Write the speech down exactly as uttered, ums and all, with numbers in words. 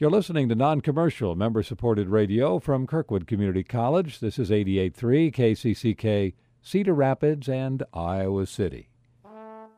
You're listening to non-commercial, member-supported radio from Kirkwood Community College. This is eighty-eight point three K C C K, Cedar Rapids and Iowa City.